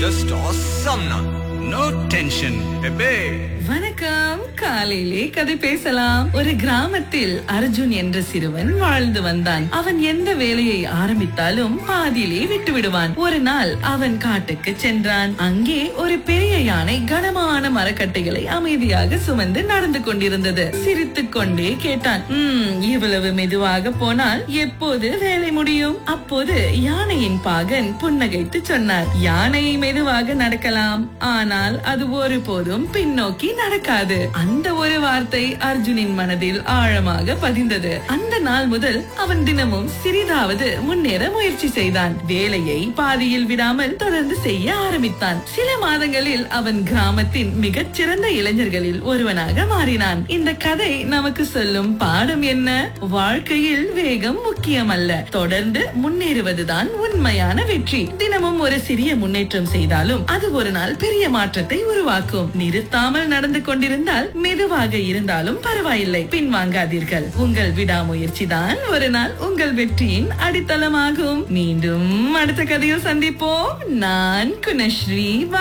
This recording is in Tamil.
just awesome na. No tension, bebe. வணக்கம். காலையிலே கதை பேசலாம். ஒரு கிராமத்தில் அர்ஜுன் என்ற சிறுவன் வாழ்ந்து வந்தான். அவன் எந்த வேலையை ஆரம்பித்தாலும் பாதியிலே விட்டு விடுவான். ஒரு நாள் அவன் காட்டுக்கு சென்றான். அங்கே ஒரு பெரிய யானை கனமான மரக்கட்டைகளை அமைதியாக சுமந்து நடந்து கொண்டிருந்தது. சிரித்துக் கொண்டே கேட்டான், இவ்வளவு மெதுவாக போனால் எப்போது வேலை முடியும்? அப்போது யானையின் பாகன் புன்னகைத்து சொன்னார், யானை மெதுவாக நடக்கலாம், ஆனால் அது ஒருபோதும் பின்னோக்கி நடக்காது. அந்த ஒரு வார்த்தை அர்ஜுனின் மனதில் ஆழமாக பதிந்தது. அந்த நாள் முதல் அவன் தினமும் சிறிதாவது முன்னேற முயற்சி செய்தான். வேலையை பாதியில் விடாமல் தொடர்ந்து செய்ய ஆரம்பித்தான். சில மாதங்களில் அவன் கிராமத்தின் மிகச்சிறந்த இளைஞர்களில் ஒருவனாக மாறினான். இந்த கதை நமக்கு சொல்லும் பாடம் என்ன? வாழ்க்கையில் வேகம் முக்கியமல்ல, தொடர்ந்து முன்னேறுவதுதான் உண்மையான வெற்றி. தினமும் ஒரு சிறிய முன்னேற்றம் செய்தாலும் அது ஒரு நாள் பெரிய மாற்றத்தை உருவாக்கும். நிறுத்தாமல் நடந்து கொண்டிருந்தால் மெதுவாக இருந்தாலும் பரவாயில்லை, பின்வாங்காதீர்கள். உங்கள் விடாமுயற்சி தான் ஒரு நாள் உங்கள் வெற்றியின் அடித்தளமாகும். மீண்டும் அடுத்த கதையில் சந்திப்போம். நான் குணஸ்ரீ.